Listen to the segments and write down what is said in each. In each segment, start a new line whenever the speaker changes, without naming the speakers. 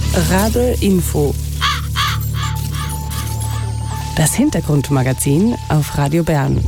Rabe Info. Das Hintergrundmagazin auf Radio Bern.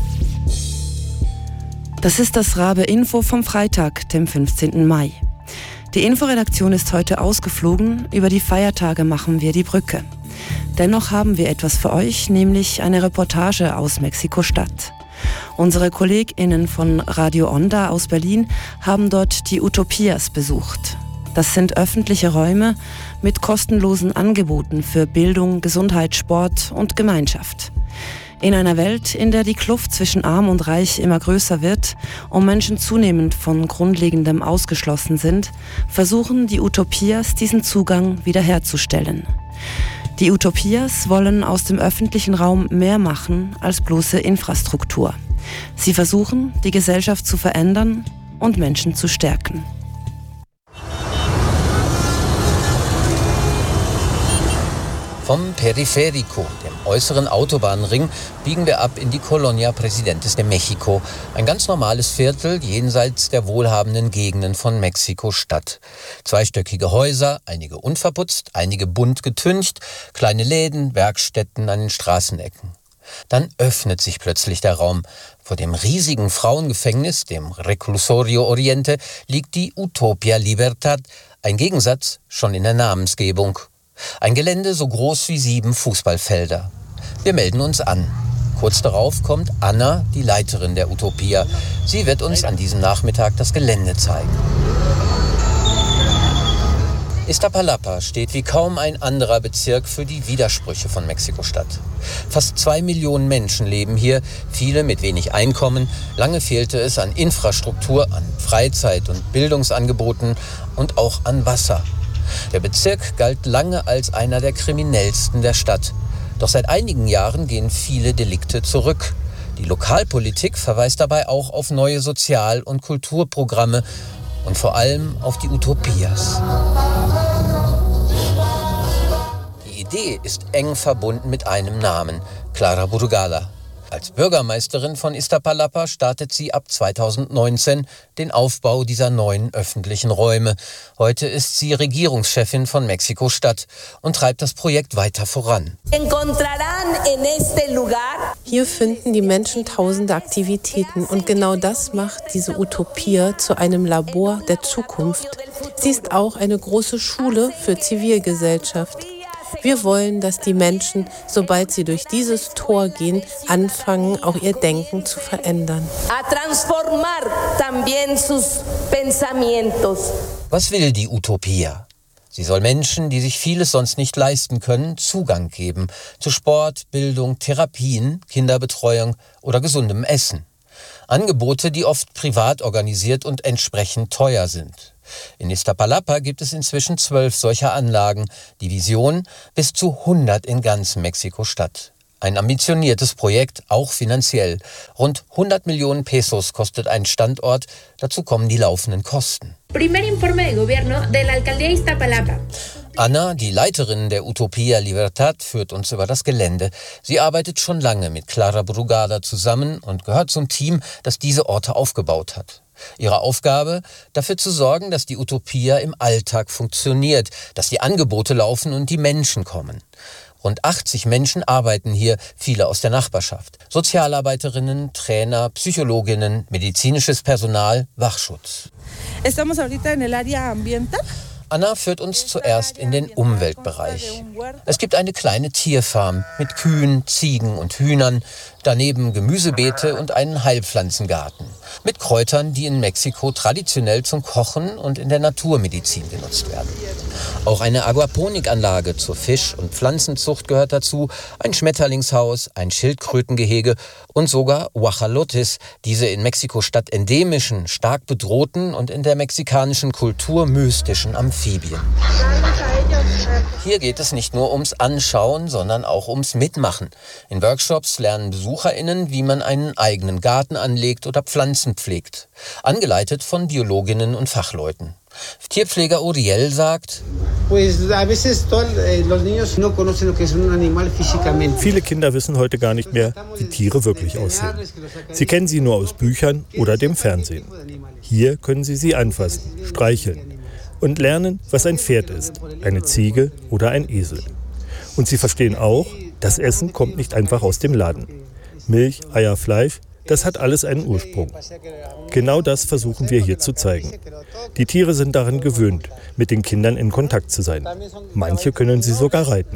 Das ist das Rabe Info vom Freitag, dem 15. Mai. Die Inforedaktion ist heute ausgeflogen. Über die Feiertage machen wir die Brücke. Dennoch haben wir etwas für euch, nämlich eine Reportage aus Mexiko-Stadt. Unsere KollegInnen von Radio Onda aus Berlin haben dort die Utopias besucht. Das sind öffentliche Räume mit kostenlosen Angeboten für Bildung, Gesundheit, Sport und Gemeinschaft. In einer Welt, in der die Kluft zwischen Arm und Reich immer größer wird und Menschen zunehmend von Grundlegendem ausgeschlossen sind, versuchen die Utopias, diesen Zugang wiederherzustellen. Die Utopias wollen aus dem öffentlichen Raum mehr machen als bloße Infrastruktur. Sie versuchen, die Gesellschaft zu verändern und Menschen zu stärken.
Vom Periférico, dem äußeren Autobahnring, biegen wir ab in die Colonia Presidentes de México, ein ganz normales Viertel jenseits der wohlhabenden Gegenden von Mexiko-Stadt. Zweistöckige Häuser, einige unverputzt, einige bunt getüncht, kleine Läden, Werkstätten an den Straßenecken. Dann öffnet sich plötzlich der Raum. Vor dem riesigen Frauengefängnis, dem Reclusorio Oriente, liegt die Utopia Libertad, ein Gegensatz schon in der Namensgebung. Ein Gelände so groß wie 7 Fußballfelder. Wir melden uns an. Kurz darauf kommt Anna, die Leiterin der Utopia. Sie wird uns an diesem Nachmittag das Gelände zeigen. Iztapalapa steht wie kaum ein anderer Bezirk für die Widersprüche von Mexiko-Stadt. Fast 2 Millionen Menschen leben hier, viele mit wenig Einkommen. Lange fehlte es an Infrastruktur, an Freizeit- und Bildungsangeboten und auch an Wasser. Der Bezirk galt lange als einer der kriminellsten der Stadt. Doch seit einigen Jahren gehen viele Delikte zurück. Die Lokalpolitik verweist dabei auch auf neue Sozial- und Kulturprogramme und vor allem auf die Utopias. Die Idee ist eng verbunden mit einem Namen, Clara Burgala. Als Bürgermeisterin von Iztapalapa startet sie ab 2019 den Aufbau dieser neuen öffentlichen Räume. Heute ist sie Regierungschefin von Mexiko-Stadt und treibt das Projekt weiter voran.
Hier finden die Menschen tausende Aktivitäten und genau das macht diese Utopia zu einem Labor der Zukunft. Sie ist auch eine große Schule für Zivilgesellschaft. Wir wollen, dass die Menschen, sobald sie durch dieses Tor gehen, anfangen, auch ihr Denken zu verändern.
Was will die Utopia? Sie soll Menschen, die sich vieles sonst nicht leisten können, Zugang geben zu Sport, Bildung, Therapien, Kinderbetreuung oder gesundem Essen. Angebote, die oft privat organisiert und entsprechend teuer sind. In Iztapalapa gibt es inzwischen 12 solcher Anlagen. Die Vision: bis zu 100 in ganz Mexiko-Stadt. Ein ambitioniertes Projekt, auch finanziell. Rund 100 Millionen Pesos kostet ein Standort. Dazu kommen die laufenden Kosten. Anna, die Leiterin der Utopia Libertad, führt uns über das Gelände. Sie arbeitet schon lange mit Clara Burgala zusammen und gehört zum Team, das diese Orte aufgebaut hat. Ihre Aufgabe: dafür zu sorgen, dass die Utopia im Alltag funktioniert, dass die Angebote laufen und die Menschen kommen. Rund 80 Menschen arbeiten hier, viele aus der Nachbarschaft. Sozialarbeiterinnen, Trainer, Psychologinnen, medizinisches Personal, Wachschutz. Anna führt uns zuerst in den Umweltbereich. Es gibt eine kleine Tierfarm mit Kühen, Ziegen und Hühnern, daneben Gemüsebeete und einen Heilpflanzengarten mit Kräutern, die in Mexiko traditionell zum Kochen und in der Naturmedizin genutzt werden. Auch eine Aquaponikanlage zur Fisch- und Pflanzenzucht gehört dazu, ein Schmetterlingshaus, ein Schildkrötengehege und sogar Guajolotes, diese in Mexiko-Stadt endemischen, stark bedrohten und in der mexikanischen Kultur mystischen Amphibien. Hier geht es nicht nur ums Anschauen, sondern auch ums Mitmachen. In Workshops lernen BesucherInnen, wie man einen eigenen Garten anlegt oder Pflanzen pflegt. Angeleitet von Biologinnen und Fachleuten. Tierpfleger Uriel sagt:
Viele Kinder wissen heute gar nicht mehr, wie Tiere wirklich aussehen. Sie kennen sie nur aus Büchern oder dem Fernsehen. Hier können sie anfassen, streicheln. und lernen, was ein Pferd ist, eine Ziege oder ein Esel. Und sie verstehen auch, das Essen kommt nicht einfach aus dem Laden. Milch, Eier, Fleisch, das hat alles einen Ursprung. Genau das versuchen wir hier zu zeigen. Die Tiere sind daran gewöhnt, mit den Kindern in Kontakt zu sein. Manche können sie sogar reiten.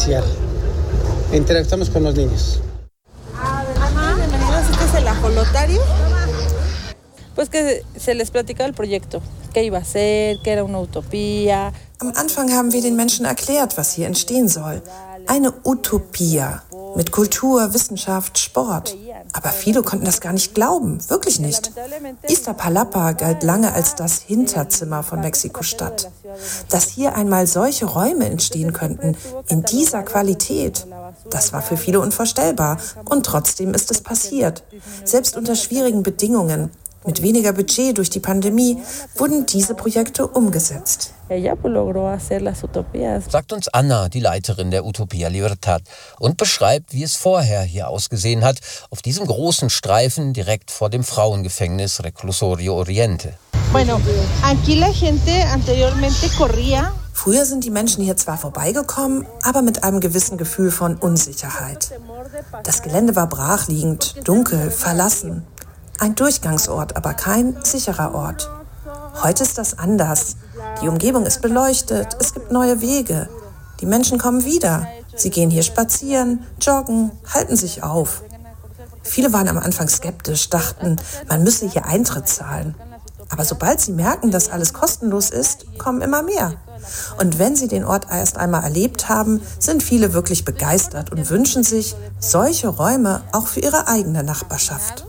Am Anfang haben wir den Menschen erklärt, was hier entstehen soll. Eine Utopia mit Kultur, Wissenschaft, Sport. Aber viele konnten das gar nicht glauben, wirklich nicht. Iztapalapa galt lange als das Hinterzimmer von Mexiko-Stadt. Dass hier einmal solche Räume entstehen könnten, in dieser Qualität, das war für viele unvorstellbar. Und trotzdem ist es passiert. Selbst unter schwierigen Bedingungen, mit weniger Budget durch die Pandemie, wurden diese Projekte umgesetzt.
Sagt uns Anna, die Leiterin der Utopia Libertad, und beschreibt, wie es vorher hier ausgesehen hat, auf diesem großen Streifen direkt vor dem Frauengefängnis Reclusorio Oriente.
Früher sind die Menschen hier zwar vorbeigekommen, aber mit einem gewissen Gefühl von Unsicherheit. Das Gelände war brachliegend, dunkel, verlassen. Ein Durchgangsort, aber kein sicherer Ort. Heute ist das anders. Die Umgebung ist beleuchtet, es gibt neue Wege. Die Menschen kommen wieder. Sie gehen hier spazieren, joggen, halten sich auf. Viele waren am Anfang skeptisch, dachten, man müsse hier Eintritt zahlen. Aber sobald sie merken, dass alles kostenlos ist, kommen immer mehr. Und wenn sie den Ort erst einmal erlebt haben, sind viele wirklich begeistert und wünschen sich solche Räume auch für ihre eigene Nachbarschaft.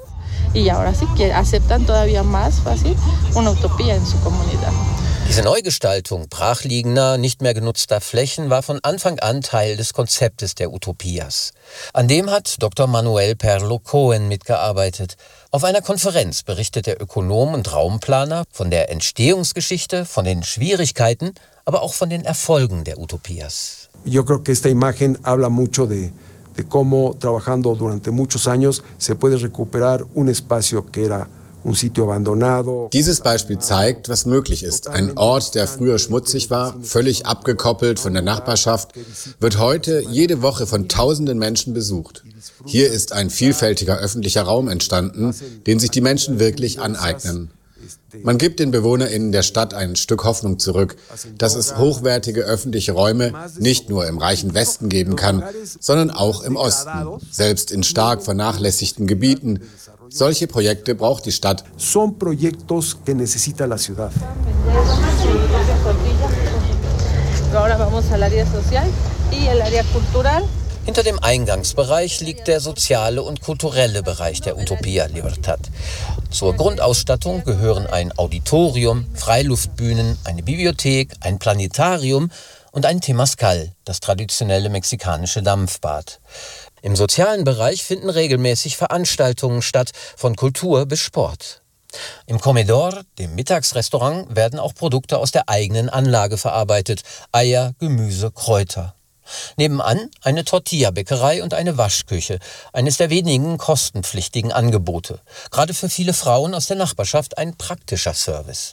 Diese Neugestaltung brachliegender, nicht mehr genutzter Flächen war von Anfang an Teil des Konzeptes der Utopias. An dem hat Dr. Manuel Perlo Cohen mitgearbeitet. Auf einer Konferenz berichtet der Ökonom und Raumplaner von der Entstehungsgeschichte, von den Schwierigkeiten, aber auch von den Erfolgen der Utopias.
Yo creo que esta imagen habla mucho de cómo trabajando durante muchos años se puede recuperar un espacio que era un sitio abandonado.
Dieses Beispiel zeigt, was möglich ist. Ein Ort, der früher schmutzig war, völlig abgekoppelt von der Nachbarschaft, wird heute jede Woche von tausenden Menschen besucht. Hier ist ein vielfältiger öffentlicher Raum entstanden, den sich die Menschen wirklich aneignen. Man gibt den BewohnerInnen der Stadt ein Stück Hoffnung zurück, dass es hochwertige öffentliche Räume nicht nur im reichen Westen geben kann, sondern auch im Osten, selbst in stark vernachlässigten Gebieten. Solche Projekte braucht die Stadt.
Son proyectos que necesita la ciudad.
Ahora vamos al área social y el área cultural. Hinter dem Eingangsbereich liegt der soziale und kulturelle Bereich der Utopia Libertad. Zur Grundausstattung gehören ein Auditorium, Freiluftbühnen, eine Bibliothek, ein Planetarium und ein Temazcal, das traditionelle mexikanische Dampfbad. Im sozialen Bereich finden regelmäßig Veranstaltungen statt, von Kultur bis Sport. Im Comedor, dem Mittagsrestaurant, werden auch Produkte aus der eigenen Anlage verarbeitet: Eier, Gemüse, Kräuter. Nebenan eine Tortilla-Bäckerei und eine Waschküche, eines der wenigen kostenpflichtigen Angebote. Gerade für viele Frauen aus der Nachbarschaft ein praktischer Service.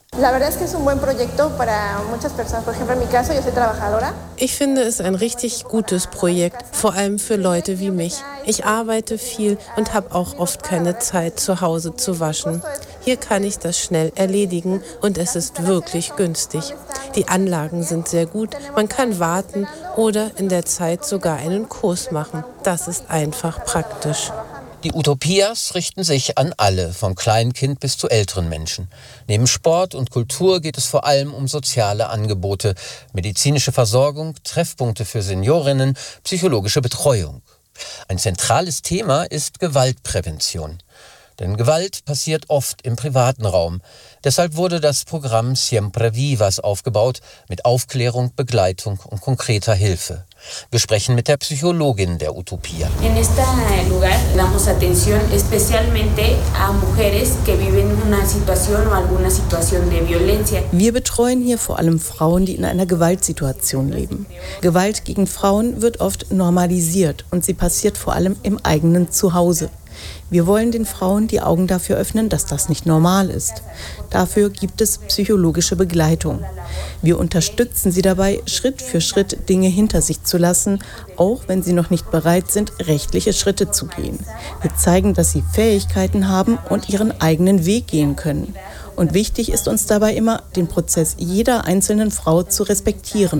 Ich finde es ein richtig gutes Projekt, vor allem für Leute wie mich. Ich arbeite viel und habe auch oft keine Zeit, zu Hause zu waschen. Hier kann ich das schnell erledigen und es ist wirklich günstig. Die Anlagen sind sehr gut, man kann warten oder in der Zeit sogar einen Kurs machen. Das ist einfach praktisch.
Die Utopias richten sich an alle, vom Kleinkind bis zu älteren Menschen. Neben Sport und Kultur geht es vor allem um soziale Angebote, medizinische Versorgung, Treffpunkte für Seniorinnen, psychologische Betreuung. Ein zentrales Thema ist Gewaltprävention. Denn Gewalt passiert oft im privaten Raum. Deshalb wurde das Programm Siempre Vivas aufgebaut, mit Aufklärung, Begleitung und konkreter Hilfe. Wir sprechen mit der Psychologin der Utopia.
En este lugar damos atención especialmente a mujeres que viven una situación o alguna situación de violencia.
Wir betreuen hier vor allem Frauen, die in einer Gewaltsituation leben. Gewalt gegen Frauen wird oft normalisiert und sie passiert vor allem im eigenen Zuhause. Wir wollen den Frauen die Augen dafür öffnen, dass das nicht normal ist. Dafür gibt es psychologische Begleitung. Wir unterstützen sie dabei, Schritt für Schritt Dinge hinter sich zu lassen, auch wenn sie noch nicht bereit sind, rechtliche Schritte zu gehen. Wir zeigen, dass sie Fähigkeiten haben und ihren eigenen Weg gehen können. Und wichtig ist uns dabei immer, den Prozess jeder einzelnen Frau zu respektieren.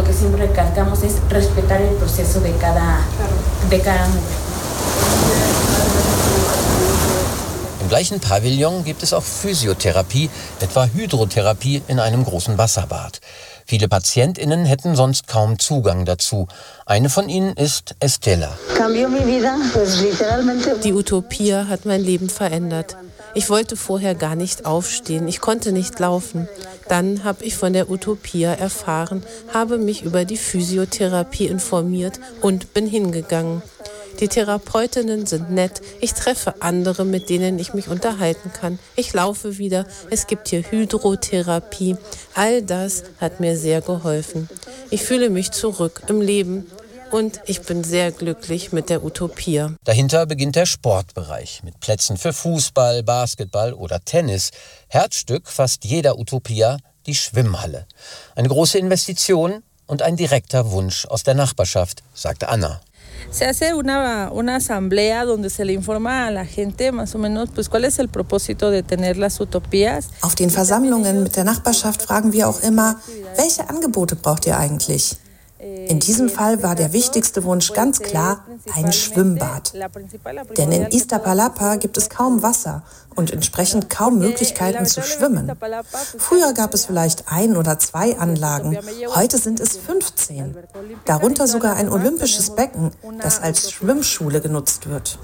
Im gleichen Pavillon gibt es auch Physiotherapie, etwa Hydrotherapie in einem großen Wasserbad. Viele PatientInnen hätten sonst kaum Zugang dazu. Eine von ihnen ist Estela.
Die Utopia hat mein Leben verändert. Ich wollte vorher gar nicht aufstehen, ich konnte nicht laufen. Dann habe ich von der Utopia erfahren, habe mich über die Physiotherapie informiert und bin hingegangen. Die Therapeutinnen sind nett, ich treffe andere, mit denen ich mich unterhalten kann. Ich laufe wieder, es gibt hier Hydrotherapie. All das hat mir sehr geholfen. Ich fühle mich zurück im Leben. Und ich bin sehr glücklich mit der Utopia.
Dahinter beginnt der Sportbereich mit Plätzen für Fußball, Basketball oder Tennis. Herzstück fast jeder Utopia, die Schwimmhalle. Eine große Investition und ein direkter Wunsch aus der Nachbarschaft, sagte Anna.
Se hace una asamblea donde se le informa a la gente más o menos pues cuál es el propósito de tener las utopías.
Auf den Versammlungen mit der Nachbarschaft fragen wir auch immer, welche Angebote braucht ihr eigentlich? In diesem Fall war der wichtigste Wunsch ganz klar ein Schwimmbad. Denn in Iztapalapa gibt es kaum Wasser und entsprechend kaum Möglichkeiten zu schwimmen. Früher gab es vielleicht 1 oder 2 Anlagen, heute sind es 15. Darunter sogar ein olympisches Becken, das als Schwimmschule genutzt wird.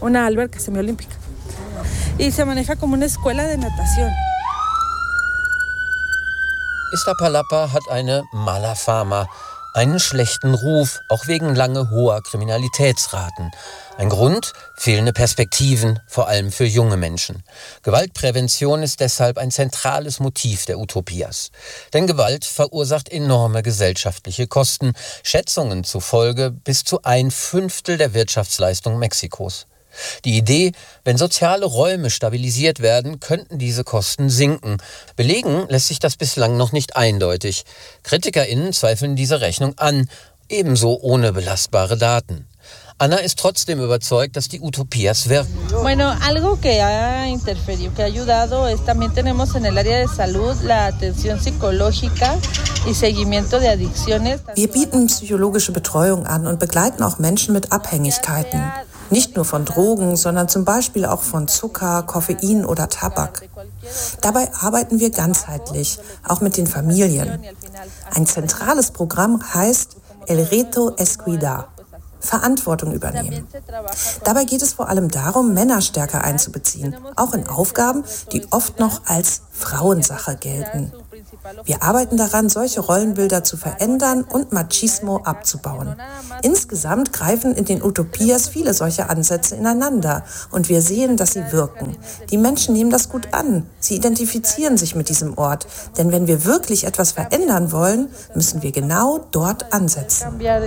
Iztapalapa hat eine mala fama, einen schlechten Ruf, auch wegen lange hoher Kriminalitätsraten. Ein Grund? Fehlende Perspektiven, vor allem für junge Menschen. Gewaltprävention ist deshalb ein zentrales Motiv der Utopias. Denn Gewalt verursacht enorme gesellschaftliche Kosten, Schätzungen zufolge bis zu 1/5 der Wirtschaftsleistung Mexikos. Die Idee, wenn soziale Räume stabilisiert werden, könnten diese Kosten sinken. Belegen lässt sich das bislang noch nicht eindeutig. KritikerInnen zweifeln diese Rechnung an, ebenso ohne belastbare Daten. Anna ist trotzdem überzeugt, dass die Utopias wirken.
Bueno, algo que ha interferido, que ha ayudado, es también tenemos en el área de salud la atención psicológica y seguimiento de adicciones.
Wir bieten psychologische Betreuung an und begleiten auch Menschen mit Abhängigkeiten. Nicht nur von Drogen, sondern zum Beispiel auch von Zucker, Koffein oder Tabak. Dabei arbeiten wir ganzheitlich, auch mit den Familien. Ein zentrales Programm heißt El Reto es Cuidar. Verantwortung übernehmen. Dabei geht es vor allem darum, Männer stärker einzubeziehen, auch in Aufgaben, die oft noch als Frauensache gelten. Wir arbeiten daran, solche Rollenbilder zu verändern und Machismo abzubauen. Insgesamt greifen in den Utopias viele solche Ansätze ineinander und wir sehen, dass sie wirken. Die Menschen nehmen das gut an. Sie identifizieren sich mit diesem Ort. Denn wenn wir wirklich etwas verändern wollen, müssen wir genau dort ansetzen.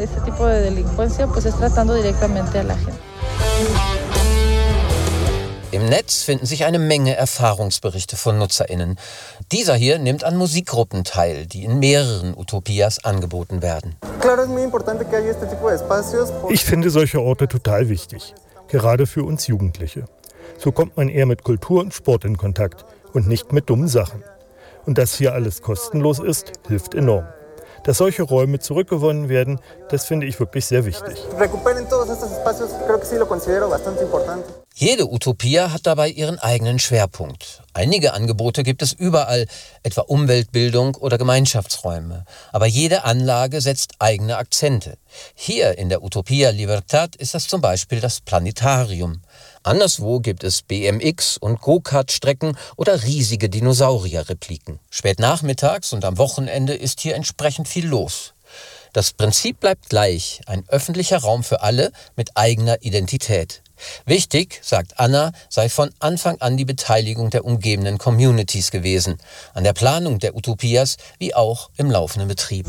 Im Netz finden sich eine Menge Erfahrungsberichte von NutzerInnen. Dieser hier nimmt an Musikgruppen teil, die in mehreren Utopias angeboten werden.
Ich finde solche Orte total wichtig, gerade für uns Jugendliche. So kommt man eher mit Kultur und Sport in Kontakt und nicht mit dummen Sachen. Und dass hier alles kostenlos ist, hilft enorm. Dass solche Räume zurückgewonnen werden, das finde ich wirklich sehr wichtig.
Jede Utopia hat dabei ihren eigenen Schwerpunkt. Einige Angebote gibt es überall, etwa Umweltbildung oder Gemeinschaftsräume. Aber jede Anlage setzt eigene Akzente. Hier in der Utopia Libertad ist das zum Beispiel das Planetarium. Anderswo gibt es BMX- und Go-Kart-Strecken oder riesige Dinosaurier-Repliken. Spät nachmittags und am Wochenende ist hier entsprechend viel los. Das Prinzip bleibt gleich, ein öffentlicher Raum für alle mit eigener Identität. Wichtig, sagt Anna, sei von Anfang an die Beteiligung der umgebenden Communities gewesen, an der Planung der Utopias wie auch im laufenden Betrieb.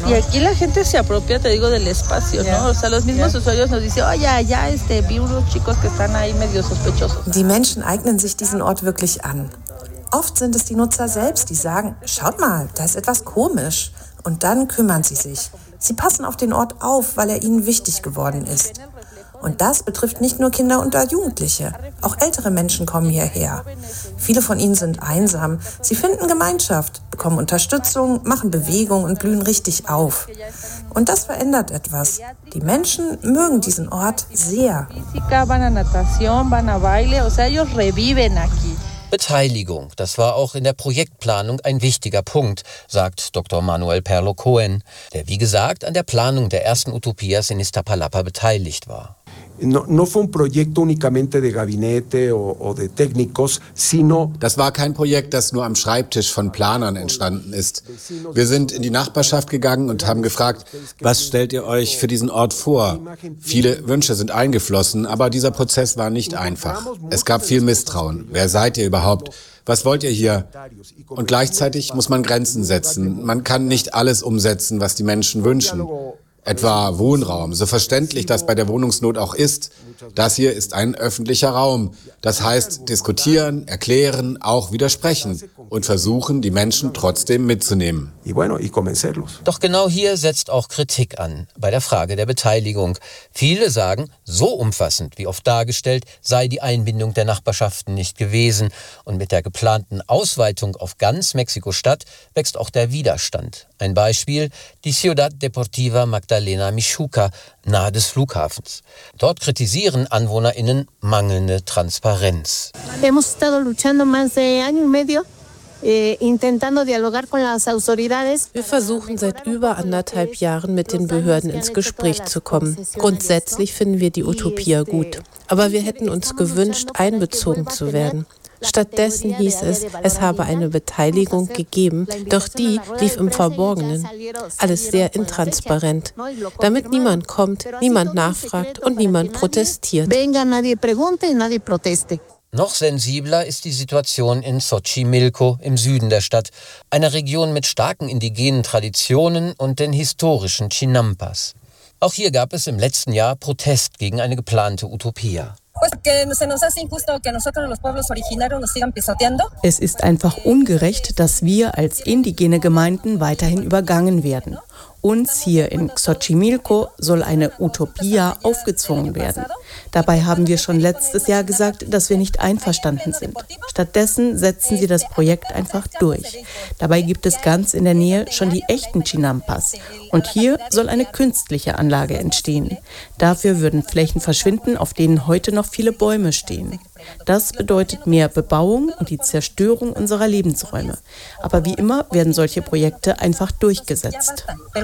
Die Menschen eignen sich diesen Ort wirklich an. Oft sind es die Nutzer selbst, die sagen, schaut mal, da ist etwas komisch. Und dann kümmern sie sich. Sie passen auf den Ort auf, weil er ihnen wichtig geworden ist. Und das betrifft nicht nur Kinder und Jugendliche. Auch ältere Menschen kommen hierher. Viele von ihnen sind einsam. Sie finden Gemeinschaft, bekommen Unterstützung, machen Bewegung und blühen richtig auf. Und das verändert etwas. Die Menschen mögen diesen Ort sehr.
Beteiligung, das war auch in der Projektplanung ein wichtiger Punkt, sagt Dr. Manuel Perlo Cohen, der wie gesagt an der Planung der ersten Utopias in Iztapalapa beteiligt war.
No fue un proyecto únicamente de gabinete o de técnicos, sino...
Das war kein Projekt, das nur am Schreibtisch von Planern entstanden ist. Wir sind in die Nachbarschaft gegangen und haben gefragt, was stellt ihr euch für diesen Ort vor? Viele Wünsche sind eingeflossen, aber dieser Prozess war nicht einfach. Es gab viel Misstrauen. Wer seid ihr überhaupt? Was wollt ihr hier? Und gleichzeitig muss man Grenzen setzen. Man kann nicht alles umsetzen, was die Menschen wünschen. Etwa Wohnraum, so verständlich das bei der Wohnungsnot auch ist. Das hier ist ein öffentlicher Raum. Das heißt, diskutieren, erklären, auch widersprechen und versuchen, die Menschen trotzdem mitzunehmen.
Doch genau hier setzt auch Kritik an, bei der Frage der Beteiligung. Viele sagen, so umfassend wie oft dargestellt, sei die Einbindung der Nachbarschaften nicht gewesen. Und mit der geplanten Ausweitung auf ganz Mexiko-Stadt wächst auch der Widerstand. Ein Beispiel, die Ciudad Deportiva Magdalena Mixhuca, nahe des Flughafens. Dort kritisieren AnwohnerInnen mangelnde Transparenz.
Hemos estado luchando más de año y medio. Wir
versuchen seit über 1,5 Jahren mit den Behörden ins Gespräch zu kommen. Grundsätzlich finden wir die Utopia gut. Aber wir hätten uns gewünscht, einbezogen zu werden. Stattdessen hieß es, es habe eine Beteiligung gegeben, doch die lief im Verborgenen. Alles sehr intransparent, damit niemand kommt, niemand nachfragt und niemand protestiert.
Noch sensibler ist die Situation in Xochimilco im Süden der Stadt, einer Region mit starken indigenen Traditionen und den historischen Chinampas. Auch hier gab es im letzten Jahr Protest gegen eine geplante Utopia.
Es ist einfach ungerecht, dass wir als indigene Gemeinden weiterhin übergangen werden. Uns hier in Xochimilco soll eine Utopia aufgezwungen werden. Dabei haben wir schon letztes Jahr gesagt, dass wir nicht einverstanden sind. Stattdessen setzen sie das Projekt einfach durch. Dabei gibt es ganz in der Nähe schon die echten Chinampas. Und hier soll eine künstliche Anlage entstehen. Dafür würden Flächen verschwinden, auf denen heute noch viele Bäume stehen. Das bedeutet mehr Bebauung und die Zerstörung unserer Lebensräume. Aber wie immer werden solche Projekte einfach durchgesetzt.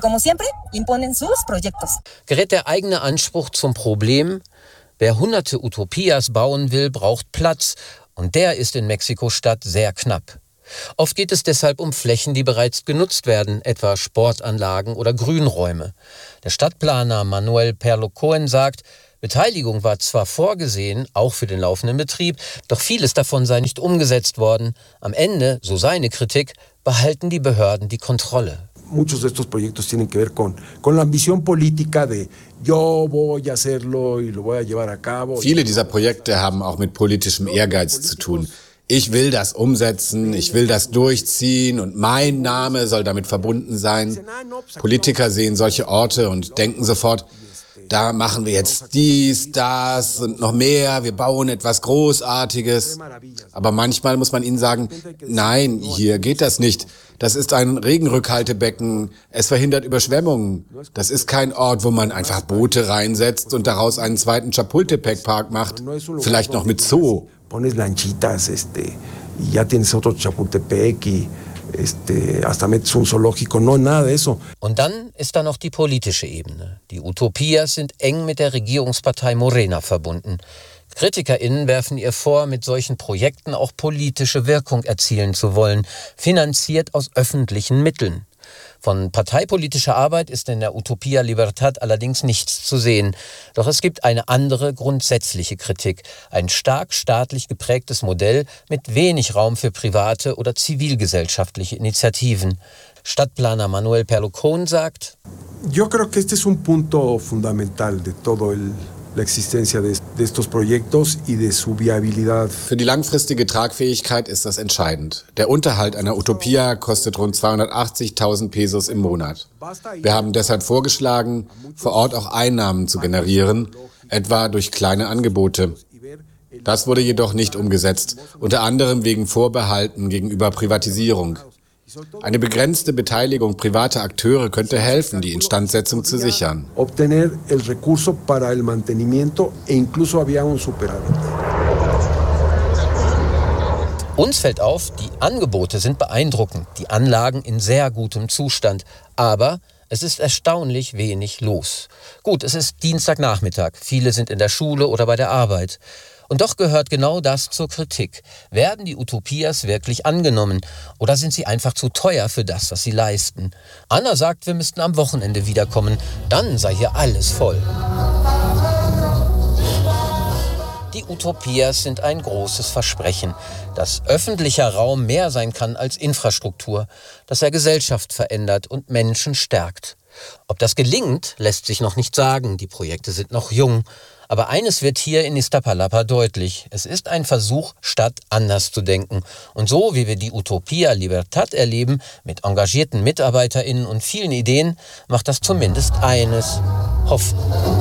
Gerät der eigene Anspruch zum Problem? Wer hunderte Utopias bauen will, braucht Platz. Und der ist in Mexiko-Stadt sehr knapp. Oft geht es deshalb um Flächen, die bereits genutzt werden, etwa Sportanlagen oder Grünräume. Der Stadtplaner Manuel Perlo Cohen sagt, Beteiligung war zwar vorgesehen, auch für den laufenden Betrieb, doch vieles davon sei nicht umgesetzt worden. Am Ende, so seine Kritik, behalten die Behörden die Kontrolle.
Muchos de estos proyectos tienen que ver con la ambición política de yo voy a hacerlo y lo voy a llevar a cabo.
Viele dieser Projekte haben auch mit politischem Ehrgeiz zu tun. Ich will das umsetzen, ich will das durchziehen und mein Name soll damit verbunden sein. Politiker sehen solche Orte und denken sofort, da machen wir jetzt dies, das und noch mehr, wir bauen etwas Großartiges. Aber manchmal muss man ihnen sagen, nein, hier geht das nicht. Das ist ein Regenrückhaltebecken, es verhindert Überschwemmungen. Das ist kein Ort, wo man einfach Boote reinsetzt und daraus einen zweiten Chapultepec-Park macht, vielleicht noch mit Zoo.
Pones lanchitas, ya tienes otro Chapultepec y hasta metes un zoológico, no, nada de eso.
Und dann ist da noch die politische Ebene. Die Utopias sind eng mit der Regierungspartei Morena verbunden. KritikerInnen werfen ihr vor, mit solchen Projekten auch politische Wirkung erzielen zu wollen, finanziert aus öffentlichen Mitteln. Von parteipolitischer Arbeit ist in der Utopia Libertad allerdings nichts zu sehen. Doch es gibt eine andere grundsätzliche Kritik. Ein stark staatlich geprägtes Modell mit wenig Raum für private oder zivilgesellschaftliche Initiativen. Stadtplaner Manuel Perlucón sagt:
Yo creo que este es un punto fundamental de todo la existencia de estos proyectos y de su viabilidad.
Für die langfristige Tragfähigkeit ist das entscheidend. Der Unterhalt einer Utopia kostet rund 280.000 Pesos im Monat. Wir haben deshalb vorgeschlagen, vor Ort auch Einnahmen zu generieren, etwa durch kleine Angebote. Das wurde jedoch nicht umgesetzt, unter anderem wegen Vorbehalten gegenüber Privatisierung. Eine begrenzte Beteiligung privater Akteure könnte helfen, die Instandsetzung zu sichern.
Obtener el recurso para el mantenimiento e incluso había un superávit.
Uns fällt auf, die Angebote sind beeindruckend, die Anlagen in sehr gutem Zustand, aber es ist erstaunlich wenig los. Gut, es ist Dienstagnachmittag, viele sind in der Schule oder bei der Arbeit. Und doch gehört genau das zur Kritik. Werden die Utopias wirklich angenommen oder sind sie einfach zu teuer für das, was sie leisten? Anna sagt, wir müssten am Wochenende wiederkommen, dann sei hier alles voll. Die Utopias sind ein großes Versprechen, dass öffentlicher Raum mehr sein kann als Infrastruktur, dass er Gesellschaft verändert und Menschen stärkt. Ob das gelingt, lässt sich noch nicht sagen, die Projekte sind noch jung. Aber eines wird hier in Iztapalapa deutlich. Es ist ein Versuch, Stadt anders zu denken. Und so, wie wir die Utopia Libertad erleben, mit engagierten MitarbeiterInnen und vielen Ideen, macht das zumindest eines: Hoffen.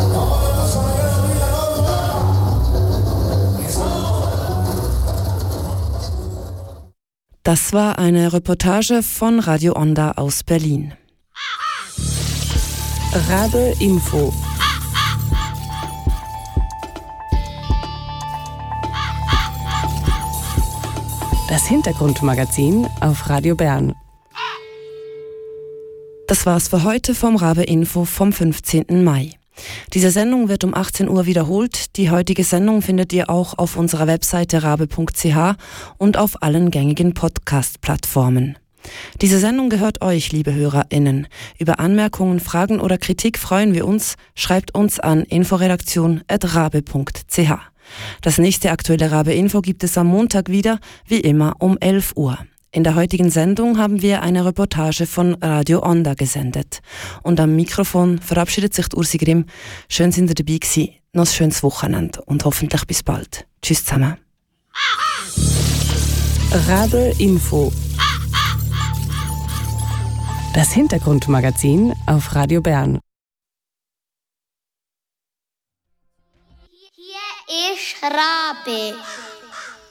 Das war eine Reportage von Radio Onda aus Berlin.
Rabe Info. Das Hintergrundmagazin auf Radio Bern.
Das war's für heute vom Rabe Info vom 15. Mai. Diese Sendung wird um 18 Uhr wiederholt. Die heutige Sendung findet ihr auch auf unserer Webseite rabe.ch und auf allen gängigen Podcast-Plattformen. Diese Sendung gehört euch, liebe HörerInnen. Über Anmerkungen, Fragen oder Kritik freuen wir uns. Schreibt uns an inforedaktion@rabe.ch. Das nächste aktuelle Rabe-Info gibt es am Montag wieder, wie immer um 11 Uhr. In der heutigen Sendung haben wir eine Reportage von Radio Onda gesendet. Und am Mikrofon verabschiedet sich Ursi Grimm. Schön sind ihr dabei gewesen. Noch ein schönes Wochenende und hoffentlich bis bald. Tschüss zusammen.
Rabe Info. Das Hintergrundmagazin auf Radio Bern.
Hier ist Rabe.